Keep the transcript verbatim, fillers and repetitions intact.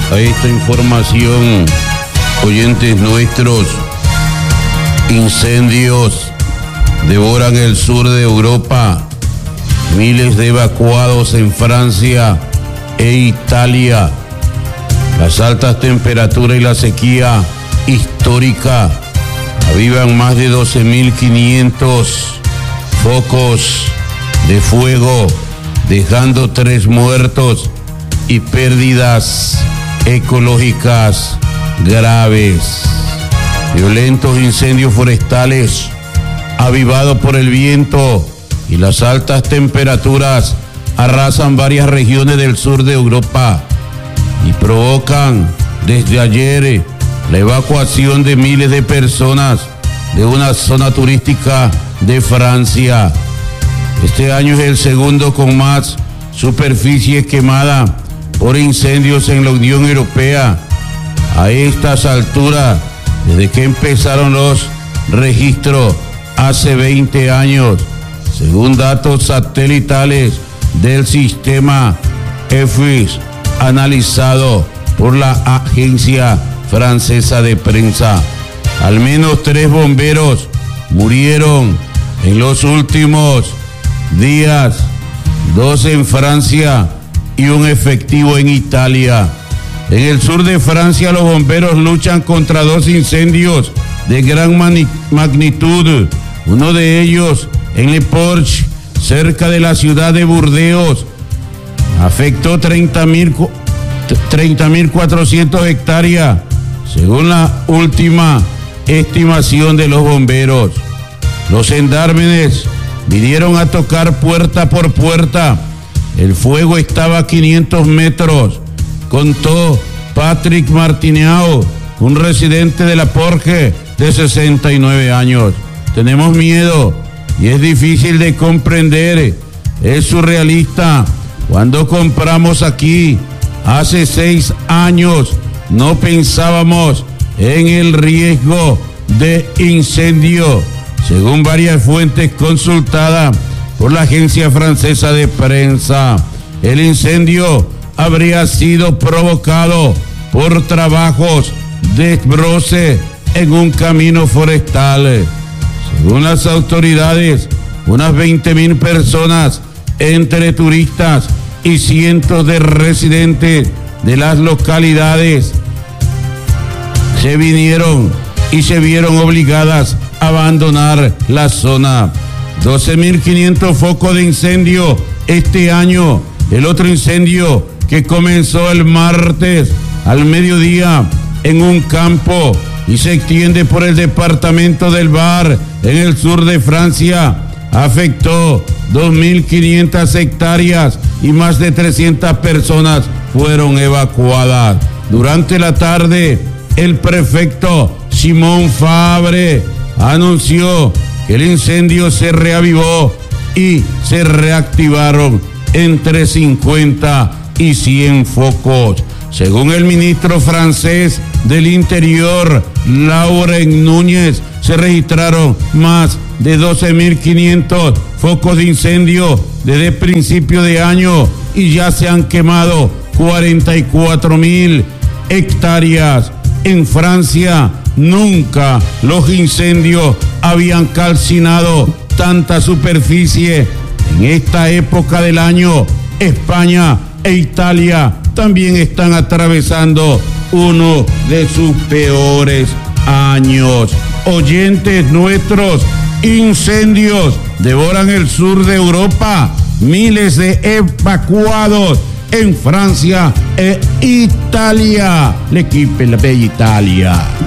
a esta información, oyentes nuestros. Incendios devoran el sur de Europa, miles de evacuados en Francia e Italia. Las altas temperaturas y la sequía histórica avivan más de doce mil quinientos focos de fuego, dejando tres muertos y pérdidas ecológicas graves. Violentos incendios forestales avivados por el viento y las altas temperaturas arrasan varias regiones del sur de Europa y provocan desde ayer la evacuación de miles de personas de una zona turística de Francia. Este año es el segundo con más superficie quemada por incendios en la Unión Europea. A estas alturas, desde que empezaron los registros hace veinte años, según datos satelitales del sistema E F I S analizado por la agencia francesa de prensa, al menos tres bomberos murieron en los últimos días, dos en Francia y un efectivo en Italia. En el sur de Francia, los bomberos luchan contra dos incendios de gran magnitud. Uno de ellos en Le Porche, cerca de la ciudad de Burdeos, afectó treinta mil cuatrocientas hectáreas, según la última estimación de los bomberos. Los gendarmes vinieron a tocar puerta por puerta. El fuego estaba a quinientos metros, contó Patrick Martineau, un residente de La Porche de sesenta y nueve años. Tenemos miedo y es difícil de comprender. Es surrealista. Cuando compramos aquí hace seis años no pensábamos en el riesgo de incendio, según varias fuentes consultadas por la agencia francesa de prensa. El incendio habría sido provocado por trabajos de desbroce en un camino forestal. Según las autoridades, unas veinte mil personas, entre turistas y cientos de residentes de las localidades, se vinieron y se vieron obligadas a abandonar la zona. doce mil quinientos focos de incendio este año. El otro incendio que comenzó el martes al mediodía en un campo y se extiende por el departamento del Var, en el sur de Francia, afectó dos mil quinientas hectáreas y más de trescientas personas fueron evacuadas. Durante la tarde, el prefecto Simón Fabre anunció que el incendio se reavivó y se reactivaron entre cincuenta y cien focos. Según el ministro francés del Interior, Laurent Núñez, se registraron más de doce mil quinientos focos de incendio desde principio de año y ya se han quemado cuarenta y cuatro mil hectáreas. En Francia, nunca los incendios habían calcinado tanta superficie. En esta época del año, España e Italia también están atravesando uno de sus peores años. Oyentes nuestros, incendios devoran el sur de Europa, miles de evacuados en Francia e Italia. L'Equipe, la bella Italia.